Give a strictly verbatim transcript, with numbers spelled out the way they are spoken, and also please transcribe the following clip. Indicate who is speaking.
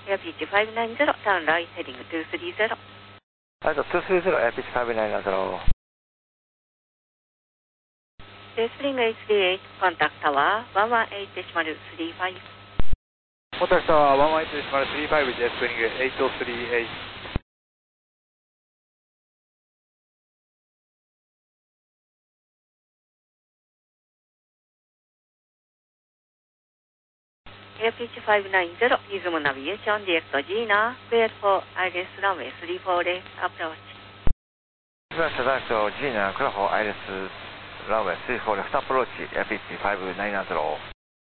Speaker 1: Air Pitch ファイブナインゼロ、ターンライトヘディングツースリーゼロ。
Speaker 2: あとツースリーゼロ、エアピッチファイブナインゼロ。
Speaker 1: デスプリングエイチディーエイト、コンタクトはワンワンエイトデシマルスリーファイブ。
Speaker 3: コンタクトはワンワンエイトデシマルスリーファイブ、デスプリングエイトスリーエイト。
Speaker 1: Air Pitch ファイブナインゼロ、リズムナビゲーション、ディレクト Gina、クリアフォー、アイレスランウェイスリーフォーレ、アプローチ。
Speaker 2: クリアダイレクト Gina、クラフォー、アイレスランウェイスリーフォーレ、アプローチ、エアピッチファイブナインゼロ。